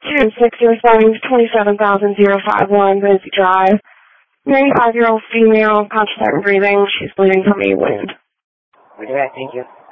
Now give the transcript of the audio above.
206 North Lanes, 27,051 Lindsay Drive. 95-year-old female, conscious and breathing. She's bleeding from a wound. Roger that, thank you.